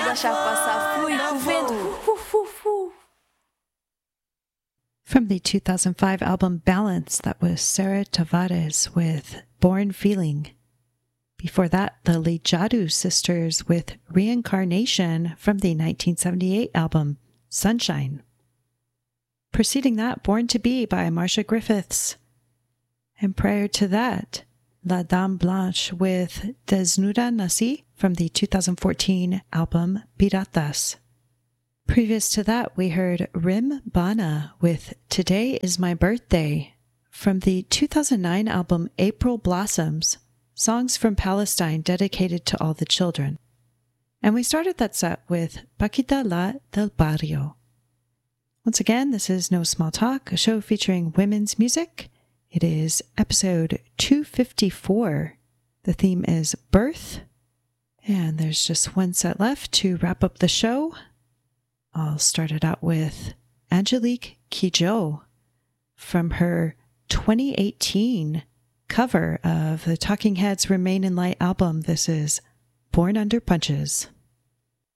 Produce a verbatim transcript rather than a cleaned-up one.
deixar passar. Fui com o vento. Fu, fu, fu. From the two thousand five album Balance, that was Sarah Tavares with Born Feeling. Before that, the Lijadu Sisters with Reincarnation from the nineteen seventy-eight album Sunshine. Preceding that, Born to Be by Marcia Griffiths. And prior to that, La Dame Blanche with Desnuda Nací from the two thousand fourteen album Piratas. Previous to that, we heard Rim Bana with Today is My Birthday from the two thousand nine album April Blossoms, Songs from Palestine dedicated to all the children. And we started that set with Paquita La del Barrio. Once again, this is No Small Talk, a show featuring women's music. It is episode two fifty-four. The theme is birth. And there's just one set left to wrap up the show. I'll start it out with Angelique Kidjo from her twenty eighteen cover of the Talking Heads' Remain in Light album. This is Born Under Punches.